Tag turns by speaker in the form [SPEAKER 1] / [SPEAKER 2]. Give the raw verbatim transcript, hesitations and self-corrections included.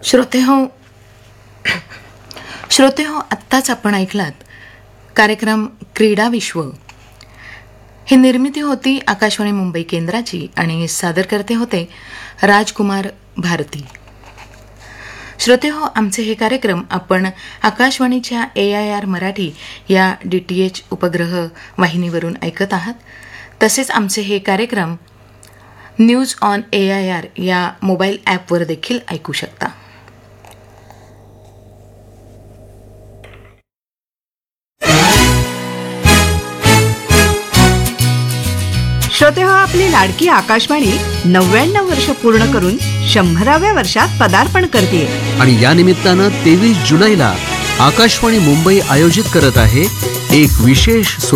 [SPEAKER 1] श्रोते हो श्रोते हो आत्ताच आपण ऐकलात कार्यक्रम क्रीडा विश्व. ही निर्मिती होती आकाशवाणी मुंबई केंद्राची आणि सादरकर्ते होते राजकुमार भारती. श्रोते हो, आमचे हे कार्यक्रम आपण आकाशवाणीच्या ए आय आर मराठी या डी टी एच उपग्रह वाहिनीवरून ऐकत आहात. तसेच आमचे हे कार्यक्रम news on A I R या मोबाईल ॲपवर देखील ऐकू शकता.
[SPEAKER 2] श्रोते हो, आपली लाडकी आकाशवाणी नव्याण्णव वर्ष पूर्ण करून शंभराव्या वर्षात पदार्पण करते.
[SPEAKER 3] आणि या निमित्तानं तेवीस जुलैला आकाशवाणी मुंबई आयोजित करत आहे एक विशेष